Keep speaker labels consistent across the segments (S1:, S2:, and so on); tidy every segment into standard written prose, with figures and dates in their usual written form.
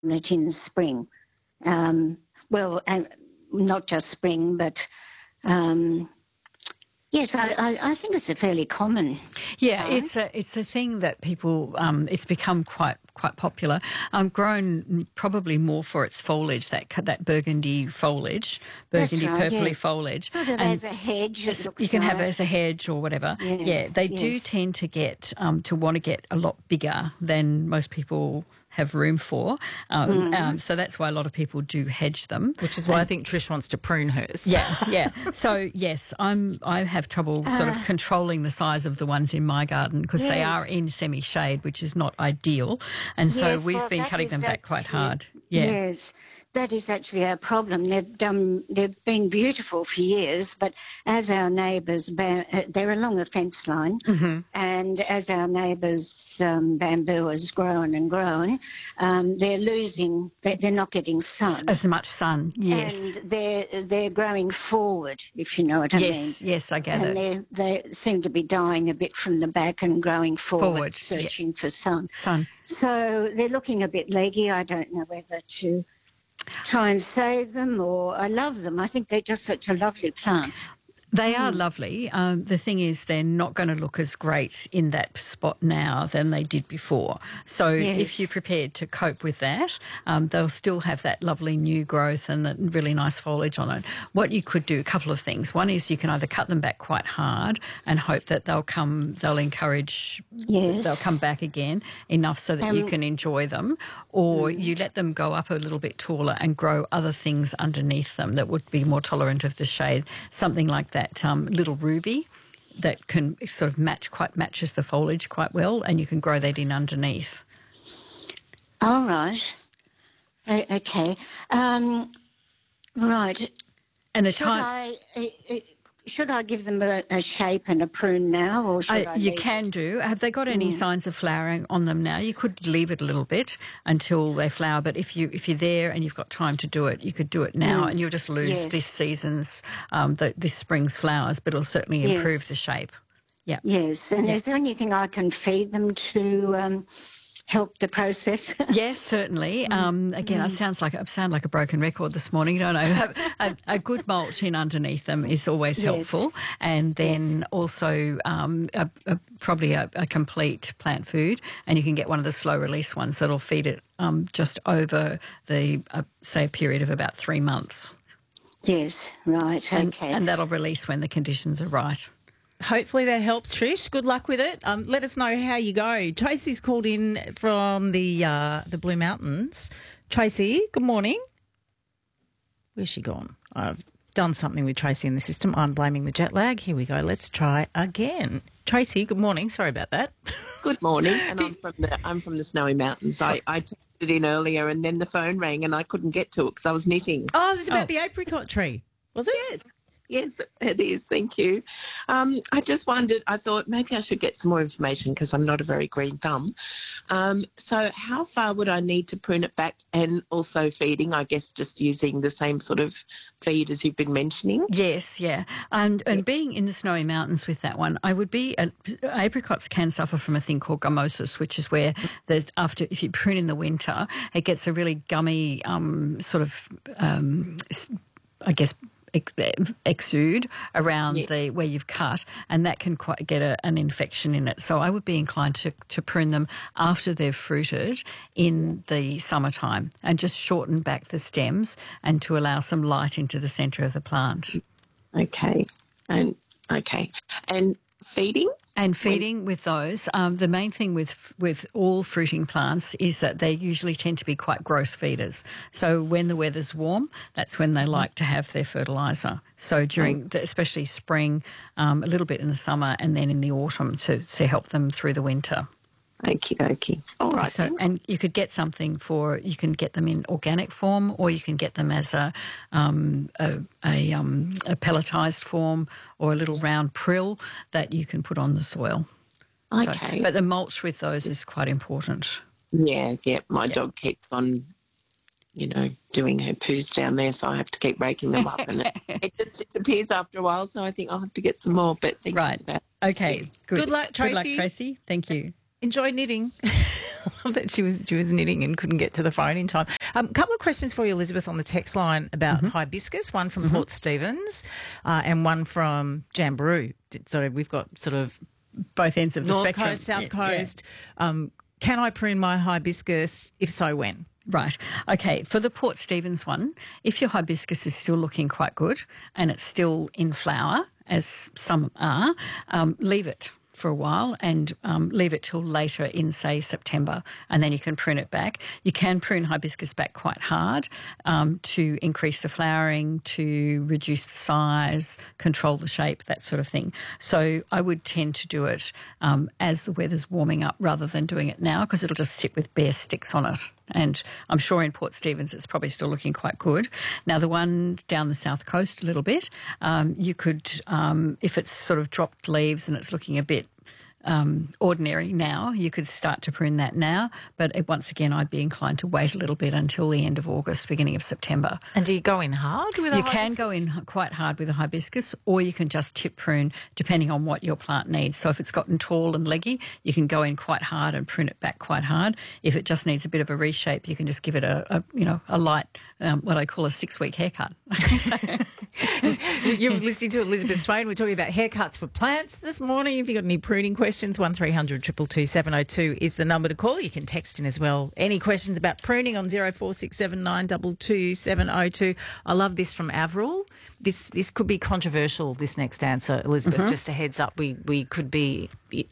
S1: it in spring. And not just spring, but yes, I think it's a fairly common.
S2: Yeah,
S1: plant.
S2: it's a thing that people it's become quite popular. Grown probably more for its foliage, that burgundy foliage,
S1: That's right,
S2: purpley
S1: yes.
S2: foliage,
S1: Sort of
S2: and
S1: as a hedge. It looks
S2: you can have it
S1: nice.
S2: as a hedge or whatever.
S1: Yes,
S2: Yeah, they do
S1: yes.
S2: tend to get to want to get a lot bigger than most people have room for. So that's why a lot of people do hedge them.
S3: Which is why I think Trish wants to prune hers.
S2: Yeah. So yes, I have trouble sort of controlling the size of the ones in my garden because they
S1: Yes.
S2: are in semi-shade, which is not ideal, and so
S1: Yes,
S2: we've
S1: well,
S2: been
S1: that
S2: cutting
S1: is
S2: them back quite
S1: actually-
S2: hard. Yeah.
S1: Yes, that is actually our problem. They've been beautiful for years, but as our neighbours, they're along a fence line, and as our neighbours' bamboo has grown and grown, they're losing. They're not getting sun,
S2: As much sun, yes.
S1: and they're growing forward, if you know what I mean.
S2: Yes, I gather.
S1: And they seem to be dying a bit from the back and growing forward
S2: yeah.
S1: searching for sun.
S2: Sun.
S1: So they're looking a bit leggy. I don't know whether to try and save them or I love them. I think they're just such a lovely plant.
S2: They are lovely. The thing is, they're not going to look as great in that spot now than they did before. So
S1: Yes.
S2: if you're prepared to cope with that, they'll still have that lovely new growth and that really nice foliage on it. What you could do, a couple of things. One is you can either cut them back quite hard and hope that they'll come back again enough so that you can enjoy them, or you let them go up a little bit taller and grow other things underneath them that would be more tolerant of the shade, something like that little ruby that can sort of matches the foliage quite well, and you can grow that in underneath.
S1: All right. Okay. Right.
S2: And the
S1: Should I give them a shape and a prune now, or should I
S2: you
S1: leave
S2: can
S1: it?
S2: do. Have they got any signs of flowering on them now? You could leave it a little bit until they flower, but if you're there and you've got time to do it, you could do it now, and you'll just lose this season's, this spring's flowers, but it'll certainly improve the shape. Yeah.
S1: Yes. And is there anything I can feed them to help the process?
S2: Yes, certainly. Again, I sound like a broken record this morning, don't I? A good mulch in underneath them is always helpful, and then also probably a complete plant food, and you can get one of the slow release ones that'll feed it just over the say a period of about 3 months.
S1: Yes, right, okay.
S2: And that'll release when the conditions are right.
S3: Hopefully that helps, Trish. Good luck with it. Let us know how you go. Tracy's called in from the Blue Mountains. Tracy, good morning. Where's she gone? I've done something with Tracy in the system. I'm blaming the jet lag. Here we go. Let's try again. Tracy, good morning. Sorry about that.
S4: Good morning, and I'm from the Snowy Mountains. I texted in earlier, and then the phone rang, and I couldn't get to it because I was knitting.
S3: Oh, this is about the apricot tree, was it?
S4: Yes, it is. Thank you. I just wondered, I thought maybe I should get some more information because I'm not a very green thumb. So how far would I need to prune it back, and also feeding, I guess just using the same sort of feed as you've been mentioning?
S2: Yes, yeah. And being in the Snowy Mountains with that one, I would be, apricots can suffer from a thing called gummosis, which is where if you prune in the winter, it gets a really gummy exude around where you've cut, and that can quite get an infection in it. So I would be inclined to prune them after they've fruited in the summertime and just shorten back the stems and to allow some light into the centre of the plant.
S4: Okay. And feeding?
S2: And feeding with those, the main thing with all fruiting plants is that they usually tend to be quite gross feeders. So when the weather's warm, that's when they like to have their fertiliser. So especially spring, a little bit in the summer, and then in the autumn to help them through the winter.
S4: Okie dokie. All right.
S2: So, and you could get you can get them in organic form, or you can get them as a pelletised form, or a little round prill that you can put on the soil.
S4: Okay.
S2: So, but the mulch with those is quite important.
S4: Yeah. My dog keeps on, doing her poos down there, so I have to keep raking them up, and it just disappears after a while, so I think I'll have to get some more, but thank you for that.
S2: Okay.
S3: Good luck, Tracy.
S2: Good luck, Tracy. Thank you.
S3: Enjoy knitting. that she was knitting and couldn't get to the phone in time. A couple of questions for you, Elizabeth, on the text line about hibiscus, one from Port Stephens and one from Jamberoo. So we've got sort of
S2: both ends of the
S3: North
S2: spectrum.
S3: Coast, South Coast. Can I prune my hibiscus? If so, when?
S2: Right. Okay. For the Port Stephens one, if your hibiscus is still looking quite good and it's still in flower, as some are, leave it for a while and leave it till later in, say, September, and then you can prune it back. You can prune hibiscus back quite hard to increase the flowering, to reduce the size, control the shape, that sort of thing. So I would tend to do it as the weather's warming up rather than doing it now, because it'll just sit with bare sticks on it. And I'm sure in Port Stephens it's probably still looking quite good. Now, the one down the south coast a little bit, you could, if it's sort of dropped leaves and it's looking a bit ordinary now, you could start to prune that now. But once again, I'd be inclined to wait a little bit until the end of August, beginning of September.
S3: And do you go in hard with a hibiscus?
S2: You can go in quite hard with a hibiscus, or you can just tip prune depending on what your plant needs. So if it's gotten tall and leggy, you can go in quite hard and prune it back quite hard. If it just needs a bit of a reshape, you can just give it a light, what I call a 6-week haircut.
S3: You're listening to Elizabeth Swain. We're talking about haircuts for plants this morning. If you've got any pruning questions, 1300 222 702 is the number to call. You can text in as well. Any questions about pruning on 0467 922 702. I love this from Avril. This could be controversial, this next answer, Elizabeth. Just a heads up, we could be,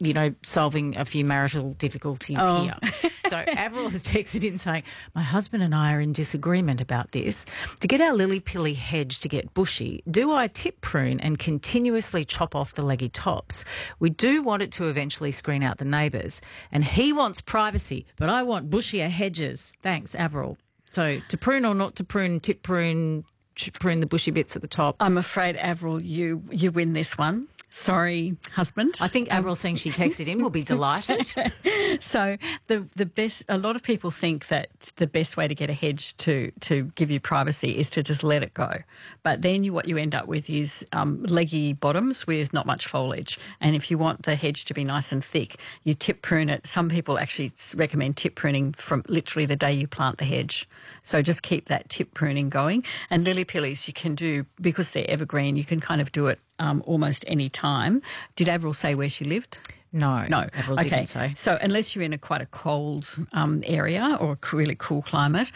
S3: solving a few marital difficulties here. So Avril has texted in saying, my husband and I are in disagreement about this. To get our lily-pilly hedge to get bushy, do I tip prune and continuously chop off the leggy tops? We do want it to eventually screen out the neighbours, and he wants privacy, but I want bushier hedges. Thanks, Avril. So to prune or not to prune, tip prune the bushy bits at the top.
S2: I'm afraid, Avril, you win this one. Sorry, husband.
S3: I think Avril, saying she texted in, will be delighted.
S2: So the best, a lot of people think that the best way to get a hedge to give you privacy is to just let it go. But then what you end up with is leggy bottoms with not much foliage. And if you want the hedge to be nice and thick, you tip prune it. Some people actually recommend tip pruning from literally the day you plant the hedge. So just keep that tip pruning going. And lily pillies you can do, because they're evergreen, you can kind of do it almost any time. Did Avril say where she lived?
S3: No.
S2: Avril
S3: didn't say.
S2: So unless you're in quite a cold area or a really cool climate,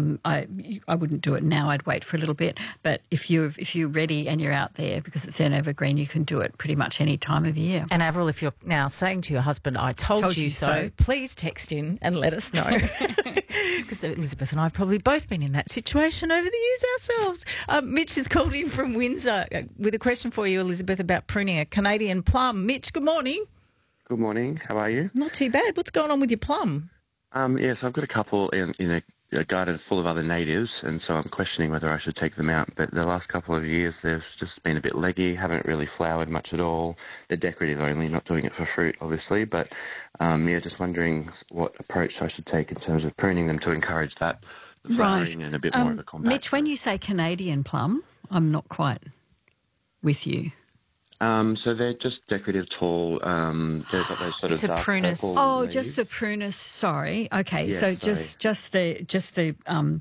S2: I wouldn't do it now. I'd wait for a little bit. But if you're ready and you're out there, because it's an evergreen, you can do it pretty much any time of year.
S3: And Avril, if you're now saying to your husband, I told you so, please text in and let us know. Because Elizabeth and I have probably both been in that situation over the years ourselves. Mitch has called in from Windsor with a question for you, Elizabeth, about pruning a Canadian plum. Mitch, good morning.
S5: Good morning. How are you?
S3: Not too bad. What's going on with your plum?
S5: Yes, I've got a couple in a garden full of other natives, and so I'm questioning whether I should take them out. But the last couple of years, they've just been a bit leggy, haven't really flowered much at all. They're decorative only, not doing it for fruit, obviously. But, just wondering what approach I should take in terms of pruning them to encourage that flowering and a bit more of a compact.
S2: Mitch, when you say Canadian plum, I'm not quite with you.
S5: So they're just decorative, tall. They've got those sort
S3: It's
S5: of
S3: a
S5: dark
S3: prunus.
S5: purple
S2: Oh,
S5: leaves.
S2: just the prunus. Sorry. Okay.
S5: Yes,
S2: so
S5: sorry.
S2: just the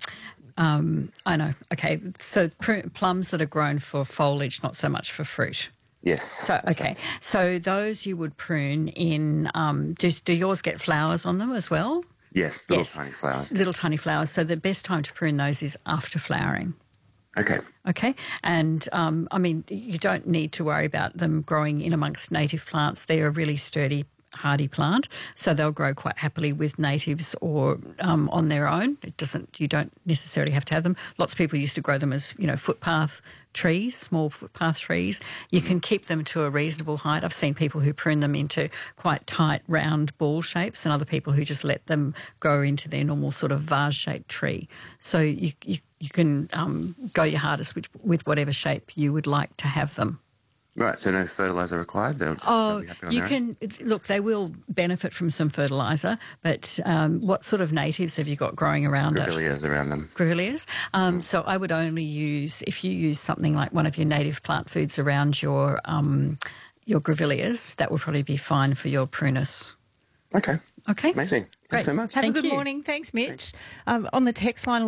S2: I know. Okay. So plums that are grown for foliage, not so much for fruit.
S5: Yes.
S2: So okay. So those you would prune in. Do yours get flowers on them as well?
S5: Yes, little tiny flowers.
S2: Little tiny flowers. So the best time to prune those is after flowering.
S5: Okay.
S2: Okay. And, you don't need to worry about them growing in amongst native plants. They're a really sturdy, hardy plant, so they'll grow quite happily with natives or on their own. You don't necessarily have to have them. Lots of people used to grow them as, footpath trees, small footpath trees. You can keep them to a reasonable height. I've seen people who prune them into quite tight, round ball shapes, and other people who just let them grow into their normal sort of vase-shaped tree. So you can go your hardest with whatever shape you would like to have them.
S5: Right, so no fertiliser required? They'll be happy on
S2: you
S5: their own?
S2: can look. They will benefit from some fertiliser, but what sort of natives have you got growing around it?
S5: Grevilleas around them.
S2: Grevilleas. So I would only use, if you use something like one of your native plant foods around your grevilleas, that would probably be fine for your prunus.
S5: Okay.
S2: Okay.
S5: Amazing.
S2: Great.
S5: Thanks so much.
S3: Have
S2: Thank
S3: a good
S2: you.
S3: morning. Thanks, Mitch. On the text line,